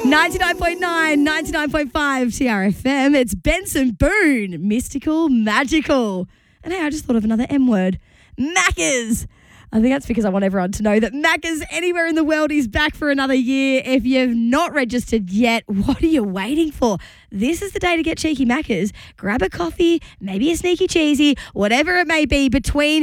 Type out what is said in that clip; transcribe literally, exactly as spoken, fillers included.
ninety-nine point nine, ninety-nine point five T R F M. It's Benson Boone, mystical, magical. And hey, I just thought of another M word. Maccas. I think that's because I want everyone to know that Maccas anywhere in the world is back for another year. If you've not registered yet, what are you waiting for? This is the day to get cheeky Maccas. Grab a coffee, maybe a sneaky cheesy, whatever it may be between